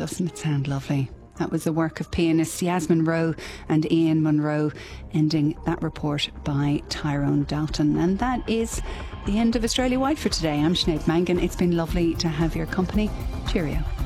doesn't it sound lovely? That was the work of pianists Yasmin Rowe and Ian Munro, ending that report by Tyrone Dalton. And that is the end of Australia Wide for today. I'm Sinead Mangan. It's been lovely to have your company. Cheerio.